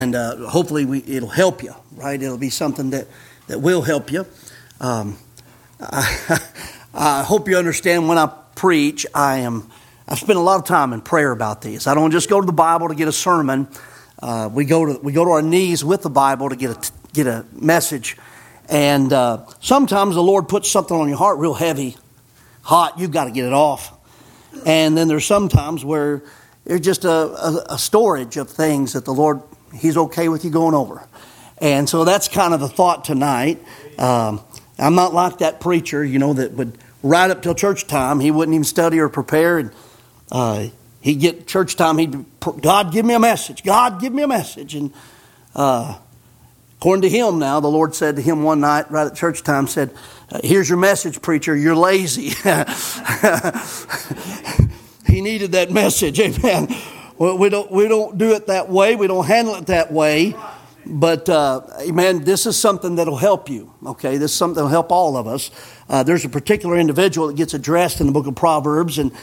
And hopefully it'll help you, right? It'll be something that will help you. I hope you understand when I preach, I spend a lot of time in prayer about these. I don't just go to the Bible to get a sermon. We go to our knees with the Bible to get a message. And sometimes the Lord puts something on your heart real heavy, hot. You've got to get it off. And then there's some times where there's just a storage of things that the Lord, He's okay with you going over. And so that's kind of the thought tonight. I'm not like that preacher, that would right up till church time, he wouldn't even study or prepare. And he'd get church time, God, give me a message. God, give me a message. And according to him now, the Lord said to him one night right at church time, said, here's your message, preacher. You're lazy. He needed that message. Amen. Well, we don't do it that way. We don't handle it that way. But, amen, this is something that'll help you, okay? This is something that'll help all of us. There's a particular individual that gets addressed in the book of Proverbs, and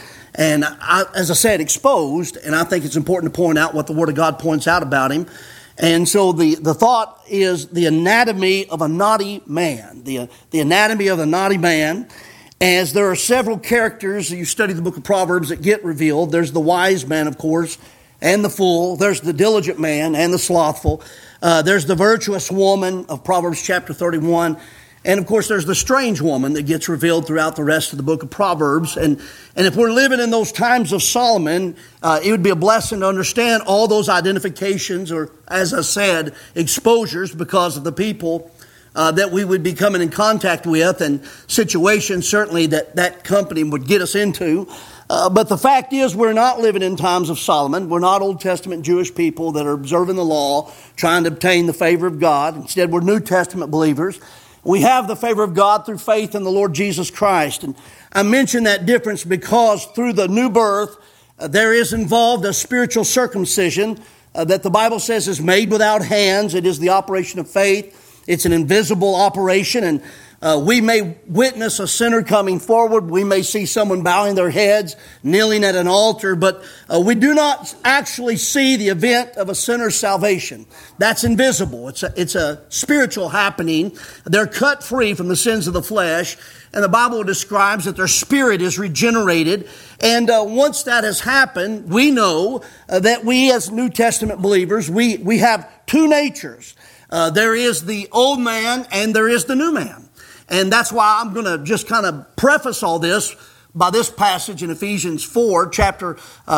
as I said, exposed, and I think it's important to point out what the Word of God points out about him. And so the thought is the anatomy of a naughty man, the anatomy of a naughty man, as there are several characters, you study the book of Proverbs, that get revealed. There's the wise man, of course, and the fool. There's the diligent man and the slothful. There's the virtuous woman of Proverbs chapter 31. And, of course, there's the strange woman that gets revealed throughout the rest of the book of Proverbs. And if we're living in those times of Solomon, it would be a blessing to understand all those identifications or, as I said, exposures because of the people that we would be coming in contact with and situations certainly that company would get us into. But the fact is we're not living in times of Solomon. We're not Old Testament Jewish people that are observing the law, trying to obtain the favor of God. Instead, we're New Testament believers. We have the favor of God through faith in the Lord Jesus Christ. And I mention that difference because through the new birth, there is involved a spiritual circumcision that the Bible says is made without hands. It is the operation of faith. It's an invisible operation, and we may witness a sinner coming forward. We may see someone bowing their heads, kneeling at an altar, but we do not actually see the event of a sinner's salvation. That's invisible. It's a spiritual happening. They're cut free from the sins of the flesh, and the Bible describes that their spirit is regenerated. And once that has happened, we know that we as New Testament believers, we have two natures. There is the old man and there is the new man. And that's why I'm going to just kind of preface all this by this passage in Ephesians 4, chapter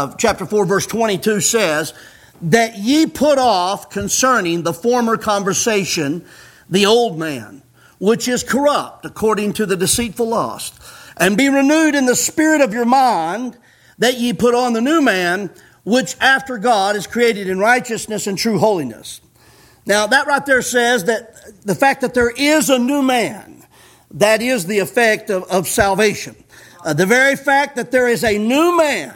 4, verse 22 says, that ye put off concerning the former conversation the old man, which is corrupt according to the deceitful lust, and be renewed in the spirit of your mind, that ye put on the new man, which after God is created in righteousness and true holiness. Now, that right there says that the fact that there is a new man, that is the effect of salvation. The very fact that there is a new man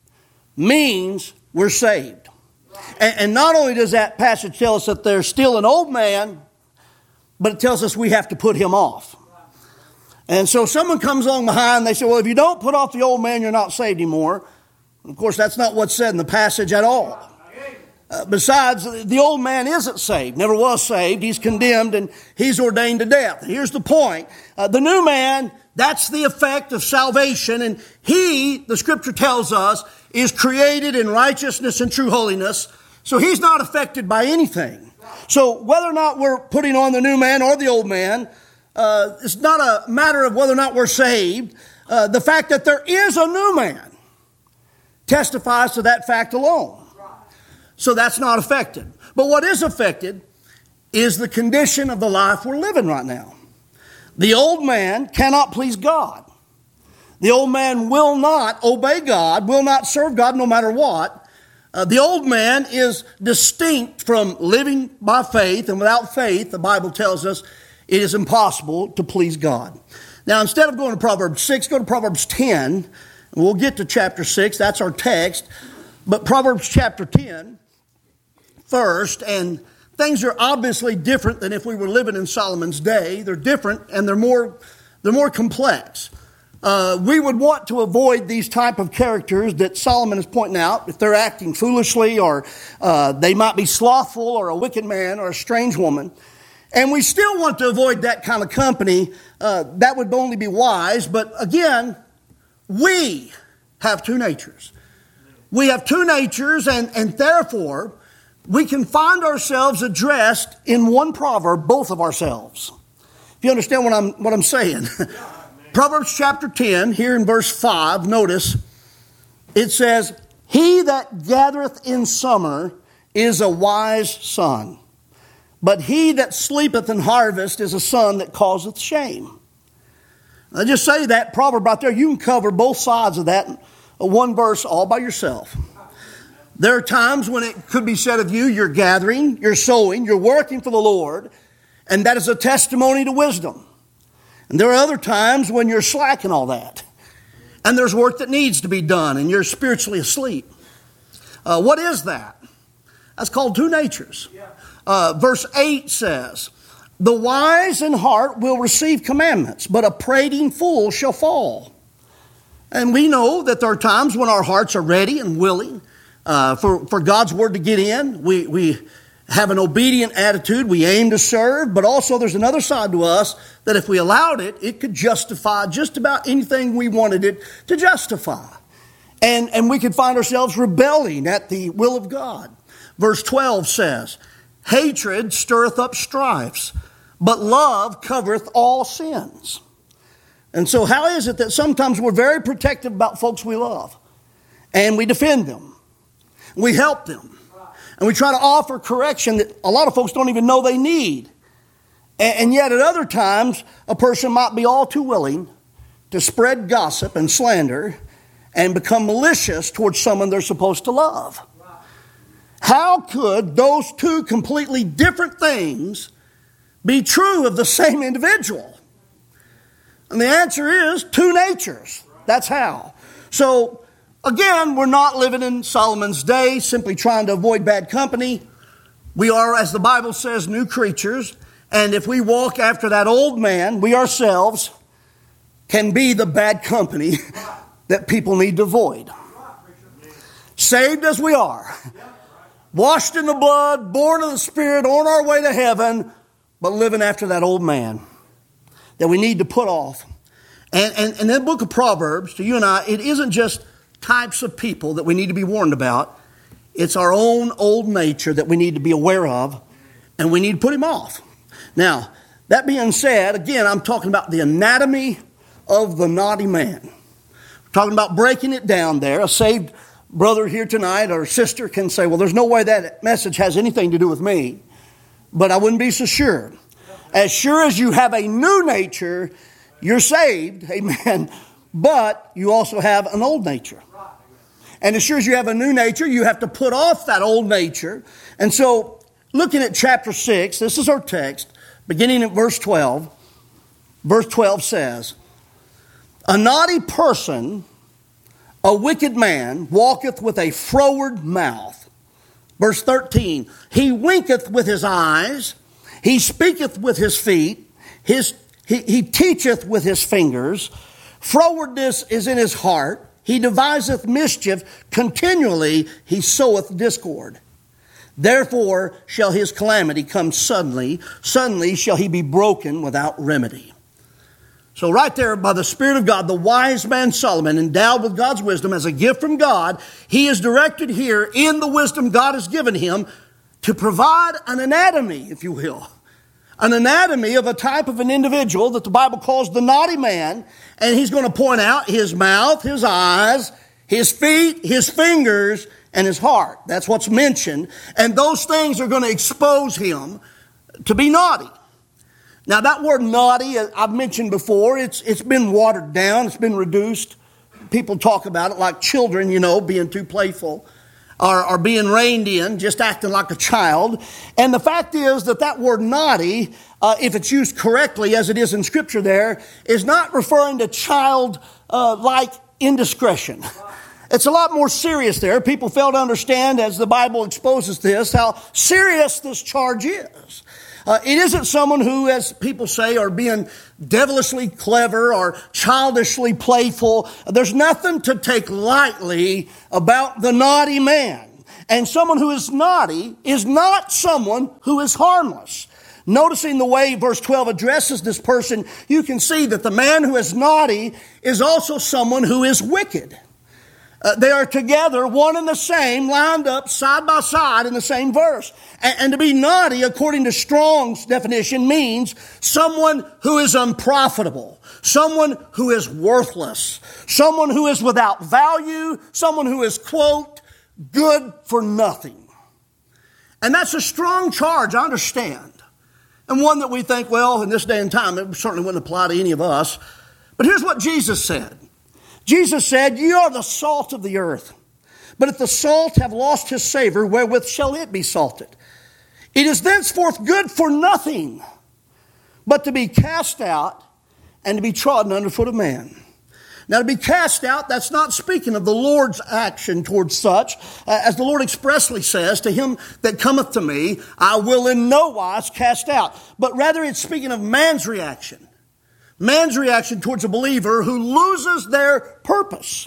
means we're saved. And not only does that passage tell us that there's still an old man, but it tells us we have to put him off. And so someone comes along behind and they say, well, if you don't put off the old man, you're not saved anymore. And of course, that's not what's said in the passage at all. Besides, the old man isn't saved, never was saved. He's condemned and he's ordained to death. Here's the point. The new man, that's the effect of salvation. And he, the scripture tells us, is created in righteousness and true holiness. So he's not affected by anything. So whether or not we're putting on the new man or the old man, it's not a matter of whether or not we're saved. The fact that there is a new man testifies to that fact alone. So that's not affected. But what is affected is the condition of the life we're living right now. The old man cannot please God. The old man will not obey God, will not serve God no matter what. The old man is distinct from living by faith, and without faith, the Bible tells us, it is impossible to please God. Now, instead of going to Proverbs 6, go to Proverbs 10. And we'll get to chapter 6. That's our text. But Proverbs chapter 10 first, and things are obviously different than if we were living in Solomon's day. They're different and they're more complex. we would want to avoid these type of characters that Solomon is pointing out. If they're acting foolishly, or they might be slothful, or a wicked man, or a strange woman. And we still want to avoid that kind of company. That would only be wise. But again, we have two natures. We have two natures, and therefore, we can find ourselves addressed in one proverb, both of ourselves. If you understand what I'm saying. Proverbs chapter 10, here in verse 5, notice, it says, "He that gathereth in summer is a wise son, but he that sleepeth in harvest is a son that causeth shame." I just say that proverb right there. You can cover both sides of that one verse all by yourself. There are times when it could be said of you, you're gathering, you're sowing, you're working for the Lord, and that is a testimony to wisdom. And there are other times when you're slacking all that, and there's work that needs to be done, and you're spiritually asleep. What is that? That's called two natures. Verse 8 says, "The wise in heart will receive commandments, but a prating fool shall fall." And we know that there are times when our hearts are ready and willing for God's word to get in. We have an obedient attitude. We aim to serve. But also there's another side to us that if we allowed it, it could justify just about anything we wanted it to justify. And we could find ourselves rebelling at the will of God. Verse 12 says, "Hatred stirreth up strifes, but love covereth all sins." And so how is it that sometimes we're very protective about folks we love, and we defend them, we help them, and we try to offer correction that a lot of folks don't even know they need. And yet at other times, a person might be all too willing to spread gossip and slander and become malicious towards someone they're supposed to love. How could those two completely different things be true of the same individual? And the answer is two natures. That's how. So, again, we're not living in Solomon's day, simply trying to avoid bad company. We are, as the Bible says, new creatures. And if we walk after that old man, we ourselves can be the bad company that people need to avoid. Saved as we are, washed in the blood, born of the Spirit, on our way to heaven, but living after that old man that we need to put off. And in the book of Proverbs, to you and I, it isn't just types of people that we need to be warned about. It's our own old nature that we need to be aware of, and we need to put him off. Now, that being said, again, I'm talking about the anatomy of the naughty man. We're talking about breaking it down there. A saved brother here tonight or sister can say, well, there's no way that message has anything to do with me. But I wouldn't be so sure. As sure as you have a new nature, you're saved, amen, but you also have an old nature. And as sure as you have a new nature, you have to put off that old nature. And so, looking at chapter 6, this is our text, beginning at verse 12. Verse 12 says, "A naughty person, a wicked man, walketh with a froward mouth." Verse 13, "He winketh with his eyes, he speaketh with his feet, he teacheth with his fingers. Frowardness is in his heart. He deviseth mischief. Continually he soweth discord. Therefore shall his calamity come suddenly. Suddenly shall he be broken without remedy." So right there, by the Spirit of God, the wise man Solomon, endowed with God's wisdom as a gift from God, he is directed here in the wisdom God has given him to provide an anatomy, if you will. An anatomy of a type of an individual that the Bible calls the naughty man. And he's going to point out his mouth, his eyes, his feet, his fingers, and his heart. That's what's mentioned. And those things are going to expose him to be naughty. Now that word naughty, I've mentioned before, it's been watered down, it's been reduced. People talk about it like children, being too playful, or being reined in, just acting like a child. And the fact is that word naughty, if it's used correctly, as it is in Scripture there, is not referring to child-like indiscretion. It's a lot more serious there. People fail to understand, as the Bible exposes this, how serious this charge is. It isn't someone who, as people say, are being devilishly clever or childishly playful. There's nothing to take lightly about the naughty man. And someone who is naughty is not someone who is harmless. Noticing the way verse 12 addresses this person, you can see that the man who is naughty is also someone who is wicked. They are together, one and the same, lined up side by side in the same verse. And to be naughty, according to Strong's definition, means someone who is unprofitable, someone who is worthless, someone who is without value, someone who is, quote, good for nothing. And that's a strong charge, I understand. And one that we think, well, in this day and time, it certainly wouldn't apply to any of us. But here's what Jesus said. Jesus said, "You are the salt of the earth. But if the salt have lost his savor, wherewith shall it be salted? It is thenceforth good for nothing, but to be cast out and to be trodden under foot of man." Now, to be cast out, that's not speaking of the Lord's action towards such. As the Lord expressly says, "To him that cometh to me, I will in no wise cast out." But rather, it's speaking of man's reaction. Man's reaction towards a believer who loses their purpose.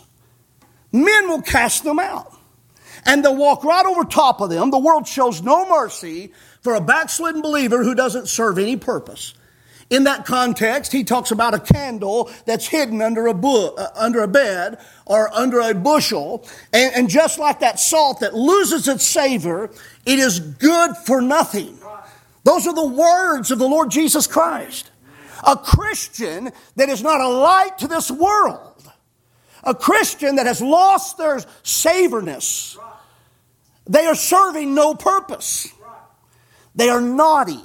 Men will cast them out. And they'll walk right over top of them. The world shows no mercy for a backslidden believer who doesn't serve any purpose. In that context, he talks about a candle that's hidden under a bed or under a bushel. And just like that salt that loses its savor, it is good for nothing. Those are the words of the Lord Jesus Christ. A Christian that is not a light to this world. A Christian that has lost their savoriness. They are serving no purpose. They are naughty.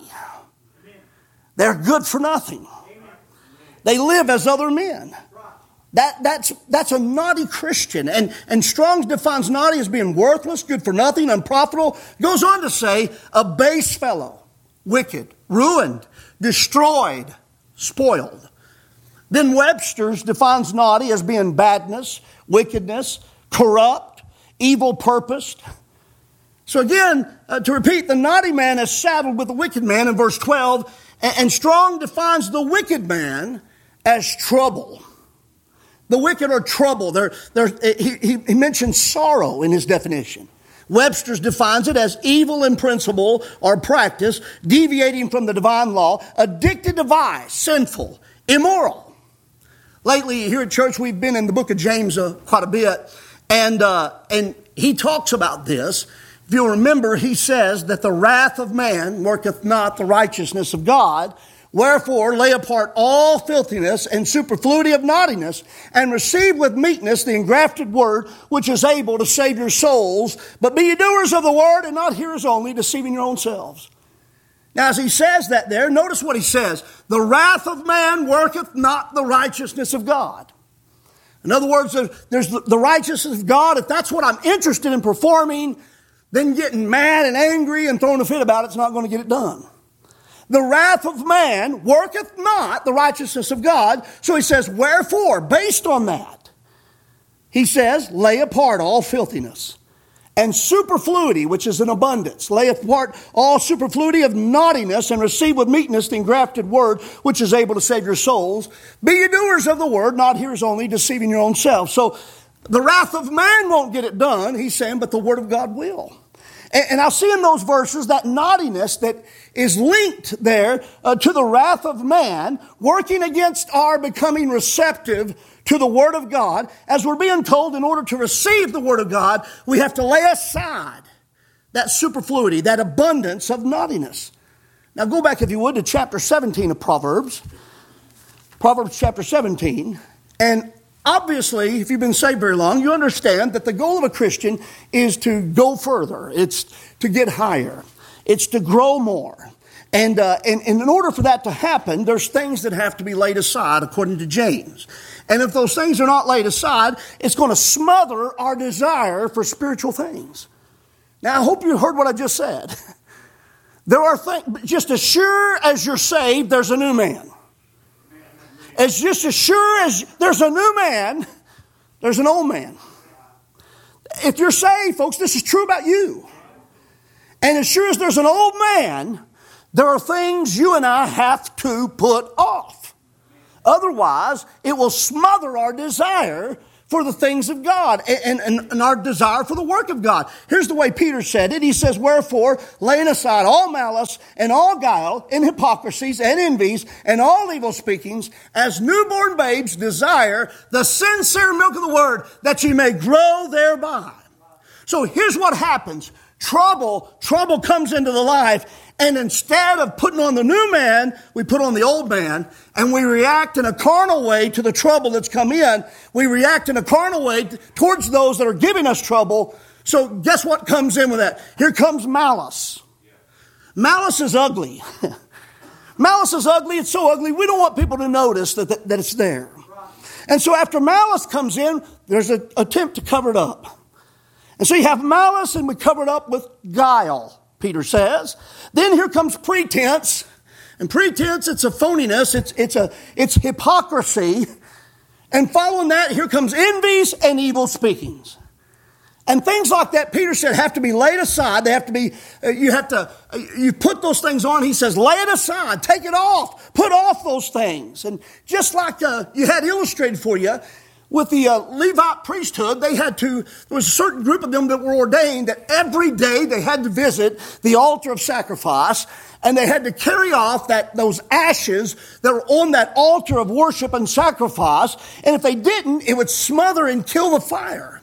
They're good for nothing. They live as other men. That's a naughty Christian. And Strong's defines naughty as being worthless, good for nothing, unprofitable. Goes on to say, a base fellow, wicked, ruined, destroyed, spoiled. Then Webster's defines naughty as being badness, wickedness, corrupt, evil purposed. So again, to repeat, the naughty man is saddled with the wicked man in verse 12. And Strong defines the wicked man as trouble. The wicked are trouble. He mentions sorrow in his definition. Webster's defines it as evil in principle or practice, deviating from the divine law, addicted to vice, sinful, immoral. Lately here at church we've been in the book of James quite a bit, and he talks about this. If you'll remember, he says that the wrath of man worketh not the righteousness of God. Wherefore, lay apart all filthiness and superfluity of naughtiness, and receive with meekness the engrafted word, which is able to save your souls. But be ye doers of the word, and not hearers only, deceiving your own selves. Now, as he says that there, notice what he says. The wrath of man worketh not the righteousness of God. In other words, there's the righteousness of God. If that's what I'm interested in performing, then getting mad and angry and throwing a fit about it's not going to get it done. The wrath of man worketh not the righteousness of God. So he says, wherefore, based on that, he says, lay apart all filthiness and superfluity, which is an abundance. Lay apart all superfluity of naughtiness and receive with meekness the engrafted word, which is able to save your souls. Be ye doers of the word, not hearers only, deceiving your own selves. So the wrath of man won't get it done, he's saying, but the word of God will. And I see in those verses that naughtiness that is linked there to the wrath of man, working against our becoming receptive to the Word of God. As we're being told, in order to receive the Word of God, we have to lay aside that superfluity, that abundance of naughtiness. Now go back, if you would, to chapter 17 of Proverbs. Proverbs chapter 17. And obviously, if you've been saved very long, you understand that the goal of a Christian is to go further. It's to get higher. It's to grow more. And in order for that to happen, there's things that have to be laid aside, according to James. And if those things are not laid aside, it's going to smother our desire for spiritual things. Now, I hope you heard what I just said. There are things, just as sure as you're saved, there's a new man. As just as sure as there's a new man, there's an old man. if you're saved, folks, this is true about you. And as sure as there's an old man, there are things you and I have to put off. Otherwise, it will smother our desire for the things of God and our desire for the work of God. Here's the way Peter said it. He says, wherefore, laying aside all malice and all guile and hypocrisies and envies and all evil speakings, as newborn babes desire the sincere milk of the word, that ye may grow thereby. So here's what happens. Trouble comes into the life, and instead of putting on the new man, we put on the old man, and we react in a carnal way to the trouble that's come in. We react in a carnal way towards those that are giving us trouble. So guess what comes in with that? Here comes malice. Malice is ugly. Malice is ugly. It's so ugly, we don't want people to notice that it's there. And so after malice comes in, there's an attempt to cover it up. And so you have malice, and we cover it up with guile, Peter says. Then here comes pretense. And pretense, it's a phoniness. It's hypocrisy. And following that, here comes envies and evil speakings. And things like that, Peter said, have to be laid aside. They have to be, you put those things on. He says, lay it aside. Take it off. Put off those things. And just like you had illustrated for you, with the Levite priesthood, there was a certain group of them that were ordained that every day they had to visit the altar of sacrifice, and they had to carry off those ashes that were on that altar of worship and sacrifice. And if they didn't, it would smother and kill the fire.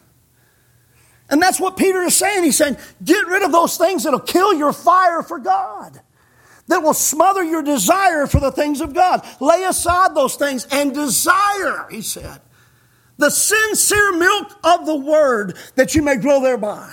And that's what Peter is saying. He's saying, get rid of those things that'll kill your fire for God, that will smother your desire for the things of God. Lay aside those things and desire, he said, the sincere milk of the word, that you may grow thereby.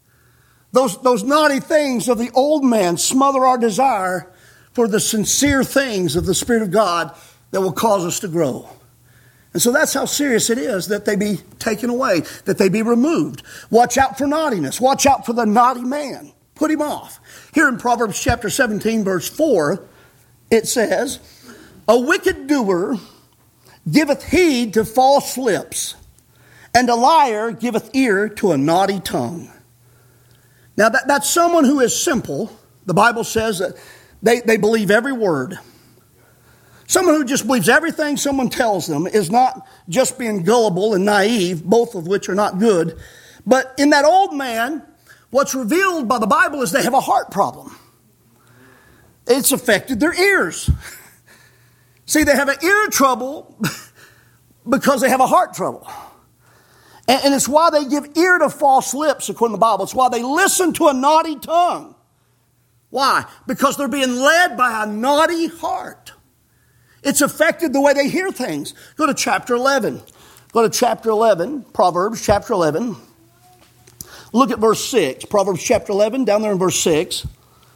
Those naughty things of the old man smother our desire for the sincere things of the Spirit of God that will cause us to grow. And so that's how serious it is that they be taken away, that they be removed. Watch out for naughtiness. Watch out for the naughty man. Put him off. Here in Proverbs chapter 17, verse 4, it says, a wicked doer giveth heed to false lips, and a liar giveth ear to a naughty tongue. Now that's someone who is simple. The Bible says that they believe every word. Someone who just believes everything someone tells them is not just being gullible and naive, both of which are not good. But in that old man, what's revealed by the Bible is they have a heart problem. It's affected their ears. See, they have an ear trouble because they have a heart trouble. And it's why they give ear to false lips, according to the Bible. It's why they listen to a naughty tongue. Why? Because they're being led by a naughty heart. It's affected the way they hear things. Go to chapter 11. Go to chapter 11, Proverbs chapter 11. Look at verse 6. Proverbs chapter 11, down there in verse 6.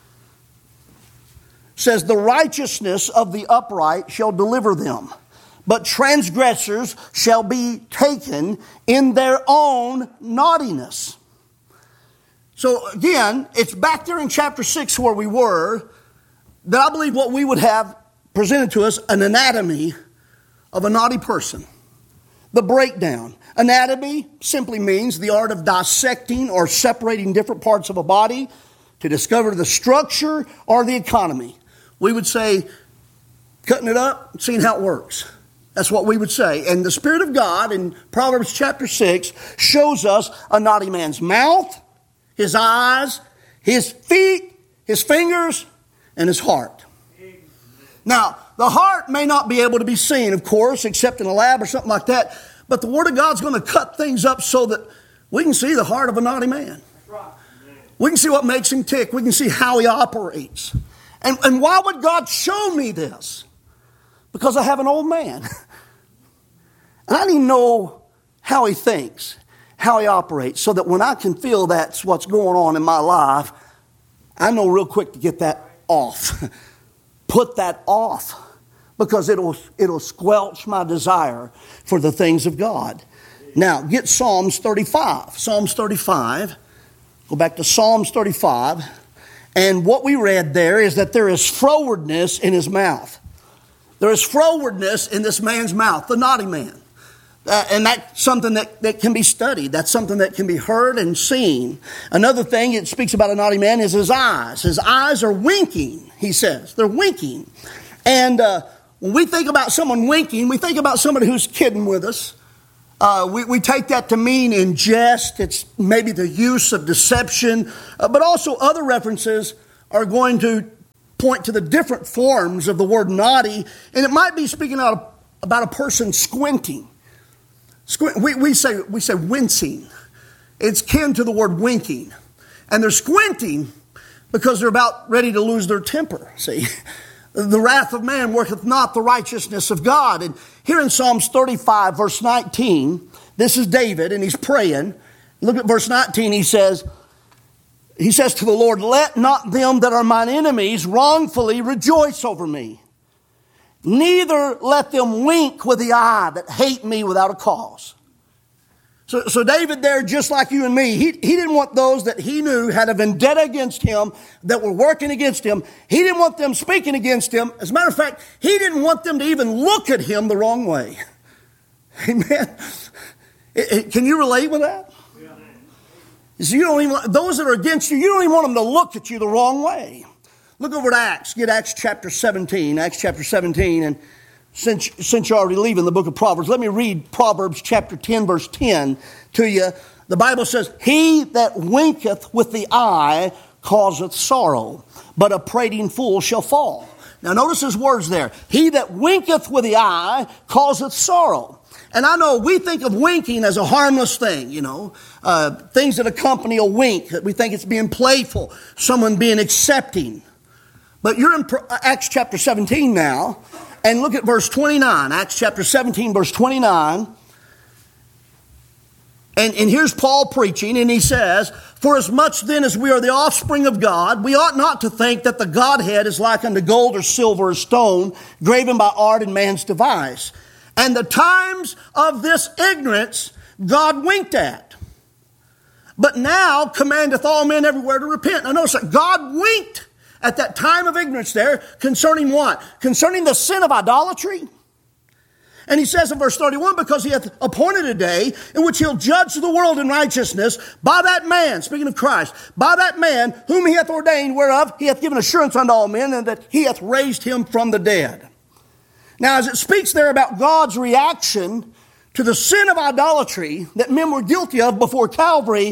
Says, the righteousness of the upright shall deliver them, but transgressors shall be taken in their own naughtiness. So again, it's back there in chapter 6 where we were, that I believe what we would have presented to us, an anatomy of a naughty person. The breakdown. Anatomy simply means the art of dissecting or separating different parts of a body to discover the structure or the economy. We would say, cutting it up, seeing how it works. That's what we would say. And the Spirit of God in Proverbs chapter 6 shows us a naughty man's mouth, his eyes, his feet, his fingers, and his heart. Now, the heart may not be able to be seen, of course, except in a lab or something like that. But the Word of God's going to cut things up so that we can see the heart of a naughty man. We can see what makes him tick. We can see how he operates. And why would God show me this? Because I have an old man. And I need to know how he thinks, how he operates, so that when I can feel that's what's going on in my life, I know real quick to get that off. Put that off. Because it'll squelch my desire for the things of God. Now, get Psalms 35. Psalms 35. Go back to Psalms 35. And what we read there is that there is frowardness in his mouth. There is frowardness in this man's mouth, the naughty man. And that's something that can be studied. That's something that can be heard and seen. Another thing it speaks about a naughty man is his eyes. His eyes are winking, he says. They're winking. And when we think about someone winking, we think about somebody who's kidding with us. We take that to mean in jest. It's maybe the use of deception. But also other references are going to point to the different forms of the word naughty. And it might be speaking about a person squinting. We say wincing. It's kin to the word winking. And they're squinting because they're about ready to lose their temper. See, the wrath of man worketh not the righteousness of God. And here in Psalms 35, verse 19, this is David, and he's praying. Look at verse 19. He says to the Lord, let not them that are mine enemies wrongfully rejoice over me. Neither let them wink with the eye that hate me without a cause. So David there, just like you and me, he didn't want those that he knew had a vendetta against him, that were working against him. He didn't want them speaking against him. As a matter of fact, he didn't want them to even look at him the wrong way. Amen. Can you relate with that? So you don't even, those that are against you, you don't even want them to look at you the wrong way. Look over at Acts. Get Acts chapter 17. Acts chapter 17. And since you're already leaving the book of Proverbs, let me read Proverbs chapter 10, verse 10 to you. The Bible says, he that winketh with the eye causeth sorrow, but a prating fool shall fall. Now notice his words there. He that winketh with the eye causeth sorrow. And I know we think of winking as a harmless thing, things that accompany a wink. We think it's being playful, someone being accepting. But you're in Acts chapter 17 now, and look at verse 29. Acts chapter 17, verse 29. And here's Paul preaching, and he says, for as much then as we are the offspring of God, we ought not to think that the Godhead is like unto gold or silver or stone, graven by art and man's device. And the times of this ignorance God winked at. But now commandeth all men everywhere to repent. Now notice that God winked at that time of ignorance there concerning what? Concerning the sin of idolatry. And he says in verse 31, because he hath appointed a day in which he'll judge the world in righteousness by that man, speaking of Christ, by that man whom he hath ordained, whereof he hath given assurance unto all men, and that he hath raised him from the dead. Now, as it speaks there about God's reaction to the sin of idolatry that men were guilty of before Calvary,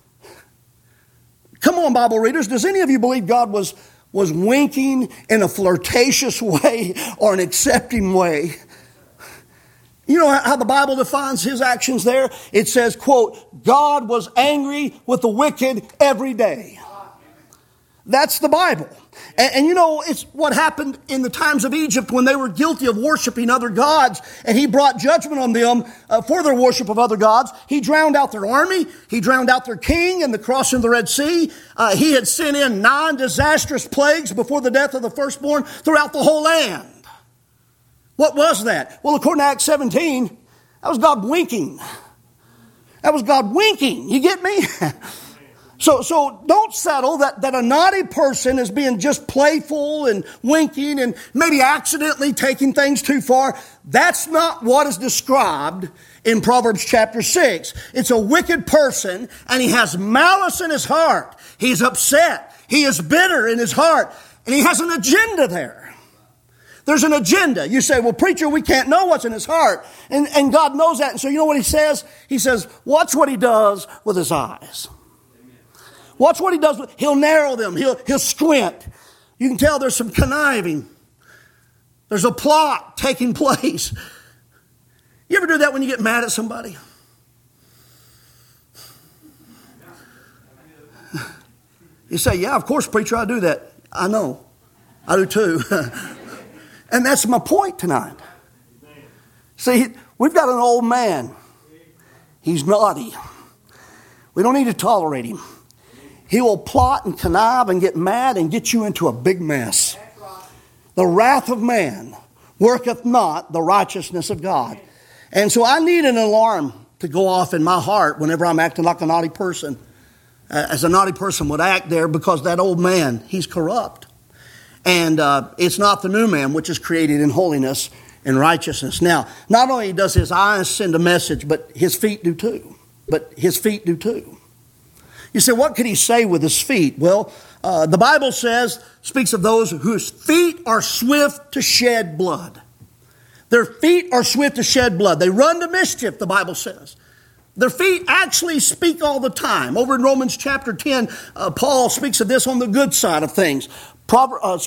come on, Bible readers, does any of you believe God was winking in a flirtatious way or an accepting way? You know how the Bible defines his actions there? It says, quote, God was angry with the wicked every day. That's the Bible. And it's what happened in the times of Egypt when they were guilty of worshiping other gods, and he brought judgment on them for their worship of other gods. He drowned out their army. He drowned out their king in the crossing of the Red Sea. He had sent in 9 disastrous plagues before the death of the firstborn throughout the whole land. What was that? Well, according to Acts 17, that was God winking. That was God winking. You get me? So don't settle that a naughty person is being just playful and winking and maybe accidentally taking things too far. That's not what is described in Proverbs chapter 6. It's a wicked person, and he has malice in his heart. He's upset. He is bitter in his heart, and he has an agenda there. There's an agenda. You say, well, preacher, we can't know what's in his heart. And God knows that. And so you know what he says? He says, watch what he does with his eyes. Watch what he does. He'll narrow them. He'll squint. You can tell there's some conniving. There's a plot taking place. You ever do that when you get mad at somebody? You say, yeah, of course, preacher, I do that. I know. I do too. And that's my point tonight. See, we've got an old man. He's naughty. We don't need to tolerate him. He will plot and connive and get mad and get you into a big mess. The wrath of man worketh not the righteousness of God. And so I need an alarm to go off in my heart whenever I'm acting like a naughty person. As a naughty person would act there, because that old man, he's corrupt. And it's not the new man which is created in holiness in righteousness. Now, not only does his eyes send a message, but his feet do too. You say, what could he say with his feet? Well, the Bible speaks of those whose feet are swift to shed blood. Their feet are swift to shed blood. They run to mischief, the Bible says. Their feet actually speak all the time. Over in Romans chapter 10, Paul speaks of this on the good side of things.